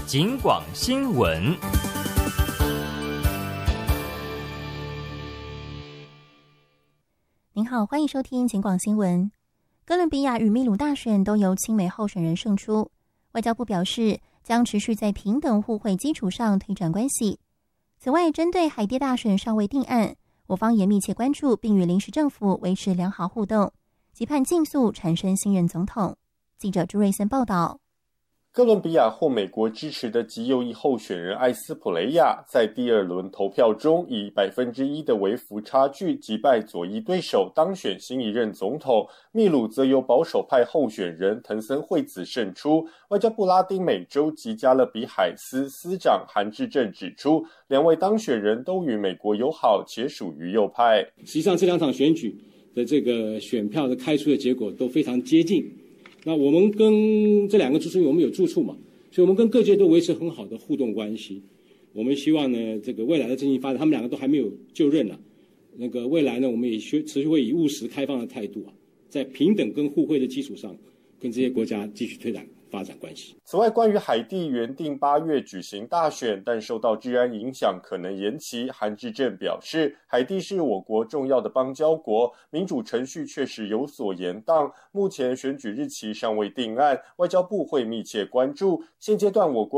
警广新闻。 您好，欢迎收听警广新闻。哥伦比亚与秘鲁大选都由亲美候选人胜出，外交部表示将持续在平等互惠基础上推展关系。此外，针对海地大选尚未定案，我方也密切关注，并与临时政府维持良好互动，期盼尽速产生新任总统。记者朱瑞森报道。 哥伦比亚获美国支持的极右翼候选人艾斯普雷亚在第二轮投票中以1%的微幅差距击败左翼对手，当选新一任总统。秘鲁则由保守派候选人藤森惠子胜出。外交部拉丁美洲及加勒比海司司长韩志正指出，两位当选人都与美国友好，且属于右派。 实际上，这两场选举的这个选票的开出的结果都非常接近。那我们跟这两个因为我们有住处嘛，所以我们跟各界都维持很好的互动关系。我们希望呢，这个未来的经济发展，他们两个都还没有就任了，那个未来呢，我们也持续会以务实开放的态度在平等跟互惠的基础上，跟这些国家继续推展发展关系。 此外，关于海地原定8月举行大选，但受到治安影响可能延期，韩志正表示，海地是我国重要的邦交国，民主程序确实有所延宕，目前选举日期尚未定案，外交部会密切关注。现阶段我国